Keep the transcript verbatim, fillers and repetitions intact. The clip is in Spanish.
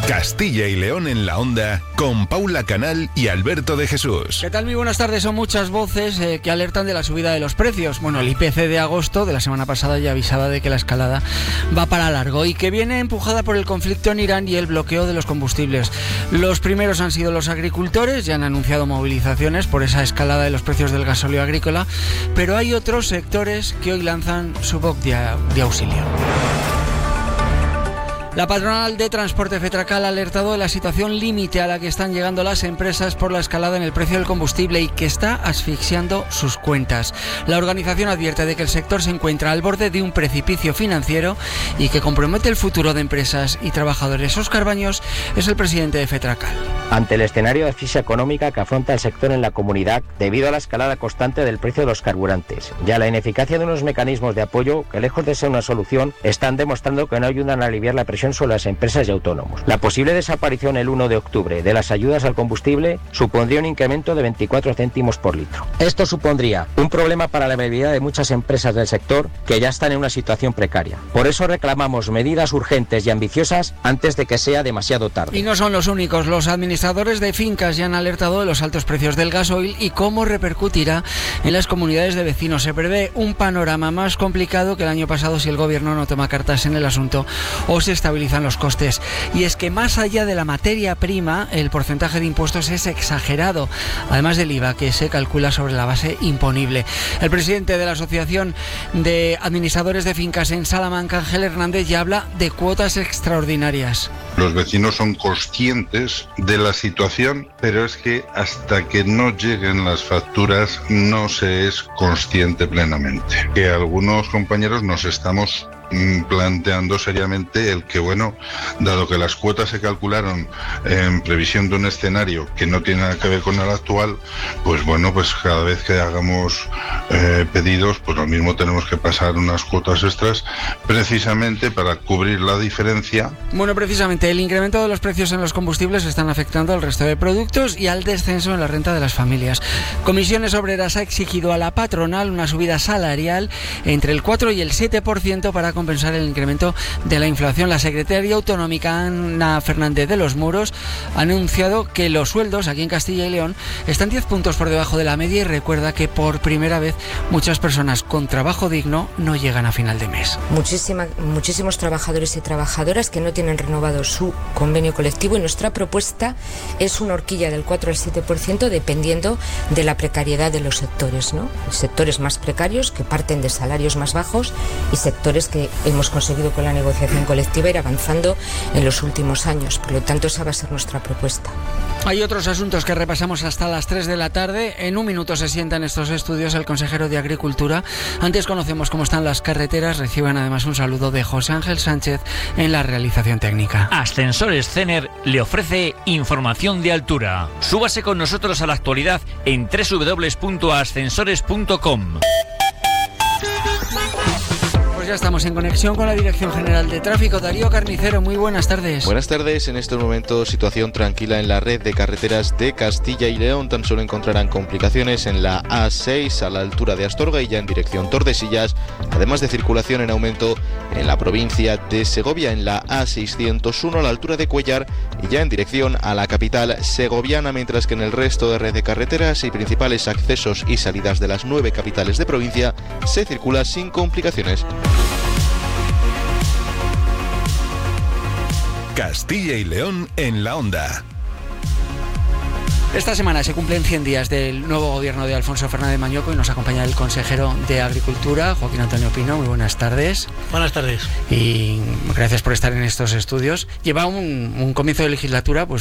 Castilla y León en la Onda, con Paula Canal y Alberto de Jesús. ¿Qué tal? Muy buenas tardes. Son muchas voces eh, que alertan de la subida de los precios. Bueno, el I P C de agosto de la semana pasada ya avisaba de que la escalada va para largo y que viene empujada por el conflicto en Irán y el bloqueo de los combustibles. Los primeros han sido los agricultores, ya han anunciado movilizaciones por esa escalada de los precios del gasóleo agrícola, pero hay otros sectores que hoy lanzan su voz de, de auxilio. La patronal de transporte Fetracal ha alertado de la situación límite a la que están llegando las empresas por la escalada en el precio del combustible y que está asfixiando sus cuentas. La organización advierte de que el sector se encuentra al borde de un precipicio financiero y que compromete el futuro de empresas y trabajadores. Óscar Baños es el presidente de Fetracal. Ante el escenario de asfixia económica que afronta el sector en la comunidad debido a la escalada constante del precio de los carburantes y a la ineficacia de unos mecanismos de apoyo que, lejos de ser una solución, están demostrando que no ayudan a aliviar la presión sobre las empresas y autónomos. La posible desaparición el uno de octubre de las ayudas al combustible supondría un incremento de veinticuatro céntimos por litro. Esto supondría un problema para la viabilidad de muchas empresas del sector que ya están en una situación precaria. Por eso reclamamos medidas urgentes y ambiciosas antes de que sea demasiado tarde. Y no son los únicos. Los administradores de fincas ya han alertado de los altos precios del gasoil y cómo repercutirá en las comunidades de vecinos. Se prevé un panorama más complicado que el año pasado si el gobierno no toma cartas en el asunto o se estabilizan los costes. Y es que más allá de la materia prima, el porcentaje de impuestos es exagerado, además del I V A, que se calcula sobre la base imponible. El presidente de la Asociación de Administradores de Fincas en Salamanca, Ángel Hernández, ya habla de cuotas extraordinarias. Los vecinos son conscientes de la situación, pero es que hasta que no lleguen las facturas no se es consciente plenamente. Que algunos compañeros nos estamos planteando seriamente el que, bueno, dado que las cuotas se calcularon en previsión de un escenario que no tiene nada que ver con el actual, pues bueno, pues cada vez que hagamos eh, pedidos, pues lo mismo tenemos que pasar unas cuotas extras precisamente para cubrir la diferencia. Bueno, precisamente el incremento de los precios en los combustibles están afectando al resto de productos y al descenso en la renta de las familias. Comisiones Obreras ha exigido a la patronal una subida salarial entre el cuatro y el siete por ciento para compensar el incremento de la inflación. La secretaria autonómica Ana Fernández de los Muros ha anunciado que los sueldos aquí en Castilla y León están diez puntos por debajo de la media y recuerda que por primera vez muchas personas con trabajo digno no llegan a final de mes. Muchísima, muchísimos trabajadores y trabajadoras que no tienen renovado su convenio colectivo y nuestra propuesta es una horquilla del cuatro al siete por ciento dependiendo de la precariedad de los sectores, ¿no? Sectores más precarios que parten de salarios más bajos y sectores que hemos conseguido con la negociación colectiva ir avanzando en los últimos años. Por lo tanto, esa va a ser nuestra propuesta. Hay otros asuntos que repasamos hasta las tres de la tarde. En un minuto se sienta en estos estudios el consejero de Agricultura. Antes conocemos cómo están las carreteras. Reciban además un saludo de José Ángel Sánchez en la realización técnica. Ascensores Cener le ofrece información de altura. Súbase con nosotros a la actualidad en doble u doble u doble u punto ascensores punto com. Ya estamos en conexión con la Dirección General de Tráfico. Darío Carnicero, muy buenas tardes. Buenas tardes. En estos momentos, situación tranquila en la red de carreteras de Castilla y León. Tan solo encontrarán complicaciones en la A seis a la altura de Astorga y ya en dirección Tordesillas, además de circulación en aumento en la provincia de Segovia en la A seiscientos uno a la altura de Cuellar y ya en dirección a la capital segoviana, mientras que en el resto de red de carreteras y principales accesos y salidas de las nueve capitales de provincia se circula sin complicaciones. Castilla y León en la Onda. Esta semana se cumplen cien días del nuevo gobierno de Alfonso Fernández Mañoco y nos acompaña el consejero de Agricultura, Joaquín Antonio Pino. Muy buenas tardes. Buenas tardes. Y gracias por estar en estos estudios. Lleva un, un comienzo de legislatura pues